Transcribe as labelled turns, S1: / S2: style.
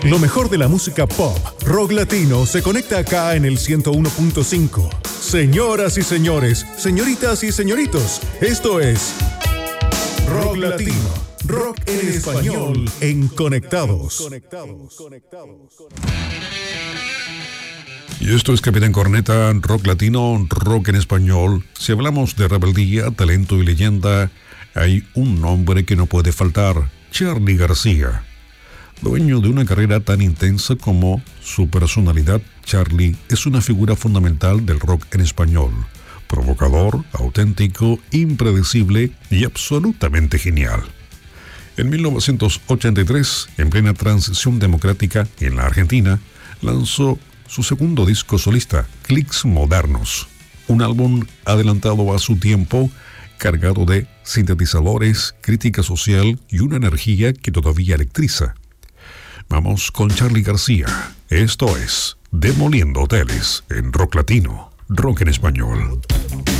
S1: Lo mejor de la música pop, rock latino, se conecta acá en el 101.5. Señoras y señores, señoritas y señoritos, esto es Rock Latino, rock en español, en Conectados.
S2: Y esto es Capitán Corneta, rock latino, rock en español. Si hablamos de rebeldía, talento y leyenda, hay un nombre que no puede faltar: Charly García. Dueño de una carrera tan intensa como su personalidad, Charly es una figura fundamental del rock en español. Provocador, auténtico, impredecible y absolutamente genial. En 1983, en plena transición democrática en la Argentina, lanzó su segundo disco solista, Clics Modernos, un álbum adelantado a su tiempo, cargado de sintetizadores, crítica social y una energía que todavía electriza. Vamos con Charly García. Esto es Demoliendo Hoteles en Rock Latino, rock en español.